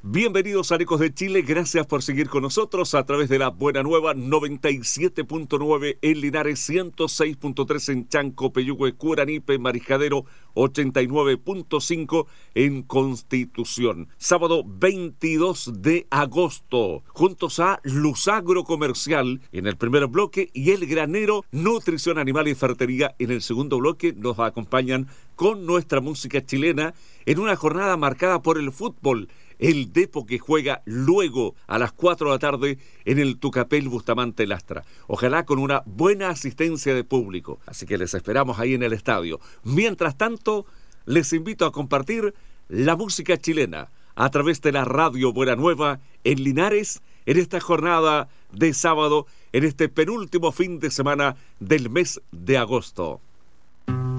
Bienvenidos a Ecos de Chile, gracias por seguir con nosotros a través de la Buena Nueva 97.9 en Linares, 106.3 en Chanco, Peyúgue, Curanipe, Mariscadero, 89.5 en Constitución. Sábado 22 de agosto, juntos a Luz Agrocomercial en el primer bloque y El Granero, Nutrición Animal y Ferretería en el segundo bloque. Nos acompañan con nuestra música chilena en una jornada marcada por el fútbol. El Depo que juega luego a las 4 de la tarde en el Tucapel Bustamante Lastra. Ojalá con una buena asistencia de público. Así que les esperamos ahí en el estadio. Mientras tanto, les invito a compartir la música chilena a través de la Radio Buena Nueva en Linares en esta jornada de sábado, en este penúltimo fin de semana del mes de agosto.